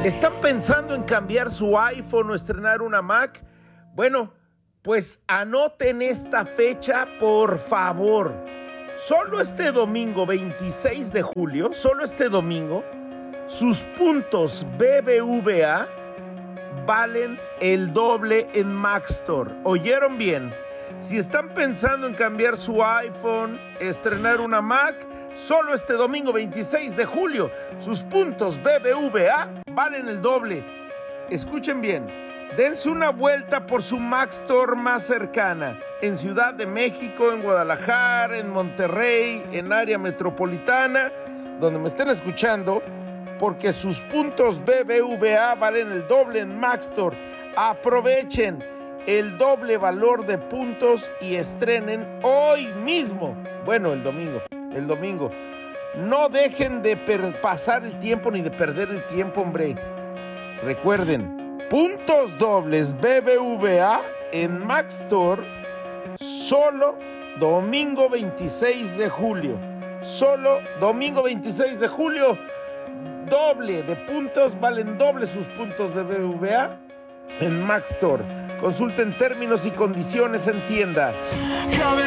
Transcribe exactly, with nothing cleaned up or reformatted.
¿Están pensando en cambiar su iPhone o estrenar una Mac? Bueno, pues anoten esta fecha, por favor. Solo este domingo veintiséis de julio, solo este domingo, sus puntos B B V A valen el doble en Maxtor. ¿Oyeron bien? Si están pensando en cambiar su iPhone, estrenar una Mac, solo este domingo veintiséis de julio, sus puntos B B V A valen el doble. Escuchen bien, dense una vuelta por su Maxtor más cercana, en Ciudad de México, en Guadalajara, en Monterrey, en área metropolitana, donde me estén escuchando, porque sus puntos B B V A valen el doble en Maxtor. Aprovechen el doble valor de puntos y estrenen hoy mismo. Bueno, el domingo, el domingo. No dejen de per- pasar el tiempo ni de perder el tiempo, hombre. Recuerden, puntos dobles B B V A en Maxtor solo domingo veintiséis de julio. Solo domingo veintiséis de julio. Doble de puntos, valen doble sus puntos de B B V A en Maxtor. Consulten términos y condiciones en tienda.